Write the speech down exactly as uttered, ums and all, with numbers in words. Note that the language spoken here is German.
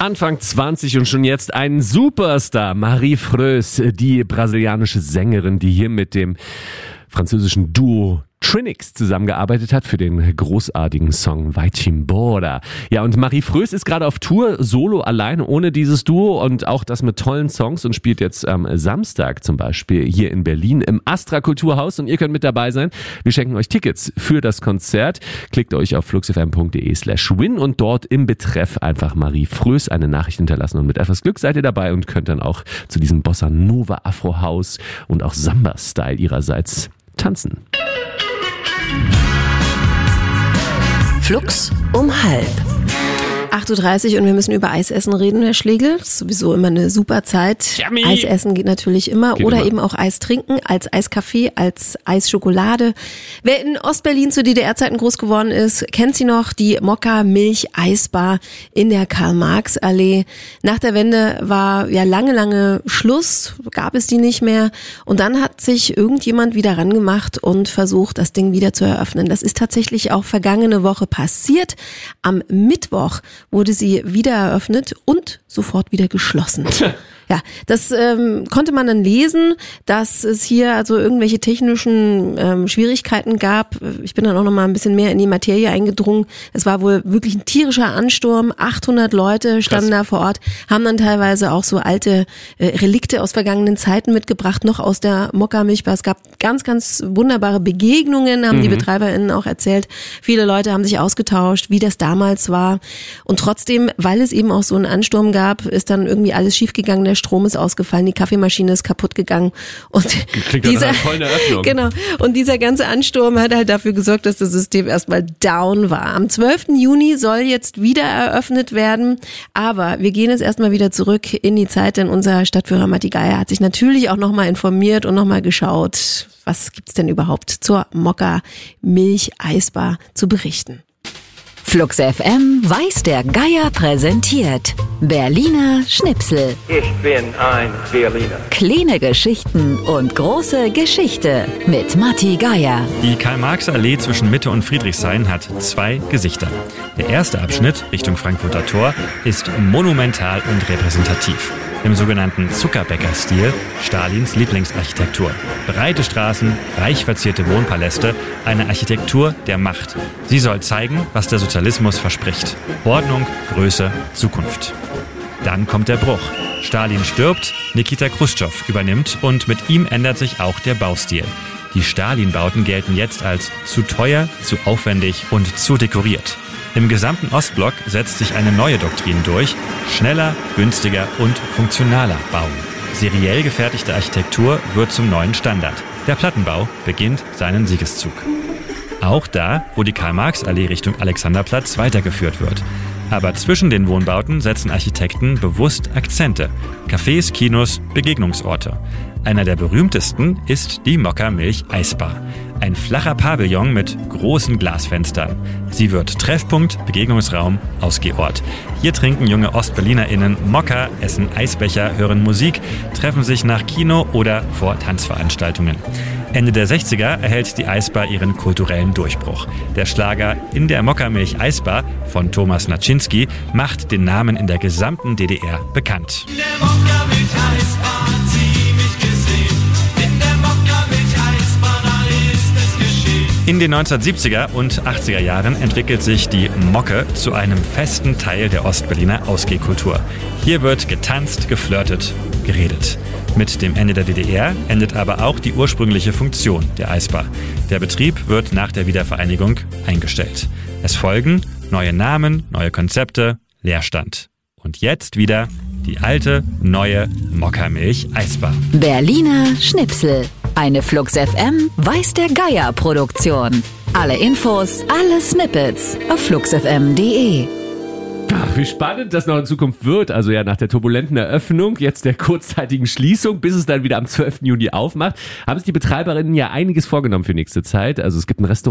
Anfang zwanzig und schon jetzt ein Superstar. Marie Freus, die brasilianische Sängerin, die hier mit dem französischen Duo Trinix zusammengearbeitet hat für den großartigen Song Vai Embora. Ja, und Marie Freus ist gerade auf Tour, solo, alleine, ohne dieses Duo und auch das mit tollen Songs und spielt jetzt am Samstag zum Beispiel hier in Berlin im Astra Kulturhaus und ihr könnt mit dabei sein. Wir schenken euch Tickets für das Konzert. Klickt euch auf fluxfm.de slash win und dort im Betreff einfach Marie Freus eine Nachricht hinterlassen und mit etwas Glück seid ihr dabei und könnt dann auch zu diesem Bossa Nova Afro House und auch Samba-Style ihrerseits tanzen. Flux um halb. acht Uhr dreißig und wir müssen über Eisessen reden, Herr Schlegel. Das ist sowieso immer eine super Zeit. Yummy. Eisessen geht natürlich immer. Geht Oder immer. eben auch Eis trinken, als Eiskaffee, als Eisschokolade. Wer in Ostberlin zu D D R-Zeiten groß geworden ist, kennt sie noch, die Mokka Milch Eisbar in der Karl-Marx-Allee. Nach der Wende war ja lange, lange Schluss, gab es die nicht mehr. Und dann hat sich irgendjemand wieder rangemacht und versucht, das Ding wieder zu eröffnen. Das ist tatsächlich auch vergangene Woche passiert. Am Mittwoch wurde sie wieder eröffnet und sofort wieder geschlossen. Ja, das ähm, konnte man dann lesen, dass es hier also irgendwelche technischen ähm, Schwierigkeiten gab. Ich bin dann auch noch mal ein bisschen mehr in die Materie eingedrungen. Es war wohl wirklich ein tierischer Ansturm. achthundert Leute standen Krass. da vor Ort, haben dann teilweise auch so alte äh, Relikte aus vergangenen Zeiten mitgebracht, noch aus der Mokka Milchbar. Es gab ganz, ganz wunderbare Begegnungen, haben mhm. die BetreiberInnen auch erzählt. Viele Leute haben sich ausgetauscht, wie das damals war. Und trotzdem, weil es eben auch so einen Ansturm gab, ist dann irgendwie alles schiefgegangen. Der Strom ist ausgefallen, die Kaffeemaschine ist kaputt gegangen und Klingt dieser, eine tolle Eröffnung. Genau, und dieser ganze Ansturm hat halt dafür gesorgt, dass das System erstmal down war. Am zwölften Juni soll jetzt wieder eröffnet werden, aber wir gehen jetzt erstmal wieder zurück in die Zeit, denn unser Stadtführer Matti Geier hat sich natürlich auch nochmal informiert und nochmal geschaut, was gibt's denn überhaupt zur Mokka Milch Eisbar zu berichten. Flux F M weiß der Geier präsentiert Berliner Schnipsel. Ich bin ein Berliner. Kleine Geschichten und große Geschichte mit Matti Geier. Die Karl-Marx-Allee zwischen Mitte und Friedrichshain hat zwei Gesichter. Der erste Abschnitt Richtung Frankfurter Tor ist monumental und repräsentativ. Im sogenannten Zuckerbäcker-Stil, Stalins Lieblingsarchitektur. Breite Straßen, reich verzierte Wohnpaläste, eine Architektur der Macht. Sie soll zeigen, was der Sozialismus verspricht. Ordnung, Größe, Zukunft. Dann kommt der Bruch. Stalin stirbt, Nikita Chruschtschow übernimmt und mit ihm ändert sich auch der Baustil. Die Stalin-Bauten gelten jetzt als zu teuer, zu aufwendig und zu dekoriert. Im gesamten Ostblock setzt sich eine neue Doktrin durch: schneller, günstiger und funktionaler bauen. Seriell gefertigte Architektur wird zum neuen Standard. Der Plattenbau beginnt seinen Siegeszug. Auch da, wo die Karl-Marx-Allee Richtung Alexanderplatz weitergeführt wird. Aber zwischen den Wohnbauten setzen Architekten bewusst Akzente. Cafés, Kinos, Begegnungsorte. Einer der berühmtesten ist die Mokka Milch Eisbar. Ein flacher Pavillon mit großen Glasfenstern. Sie wird Treffpunkt, Begegnungsraum, Ausgehort. Hier trinken junge OstberlinerInnen Mokka, essen Eisbecher, hören Musik, treffen sich nach Kino oder vor Tanzveranstaltungen. Ende der sechziger erhält die Eisbar ihren kulturellen Durchbruch. Der Schlager In der Mokka Milch Eisbar von Thomas Naczynski macht den Namen in der gesamten D D R bekannt. In der Mokka Milch Eisbar hat sie mich gesehen. In der Mokka Milch Eisbar, da ist es geschehen. In den neunzehnhundertsiebziger und achtziger Jahren entwickelt sich die Mokke zu einem festen Teil der Ostberliner Ausgehkultur. Hier wird getanzt, geflirtet, geredet. Mit dem Ende der D D R endet aber auch die ursprüngliche Funktion der Eisbar. Der Betrieb wird nach der Wiedervereinigung eingestellt. Es folgen neue Namen, neue Konzepte, Leerstand. Und jetzt wieder die alte, neue Mokka Milch Eisbar. Berliner Schnipsel. Eine Flux F M weiß der Geier Produktion. Alle Infos, alle Snippets auf fluxfm punkt de. Ach, wie spannend das noch in Zukunft wird. Also ja, nach der turbulenten Eröffnung, jetzt der kurzzeitigen Schließung, bis es dann wieder am zwölften Juni aufmacht, haben sich die BetreiberInnen ja einiges vorgenommen für nächste Zeit. Also es gibt ein Restaurant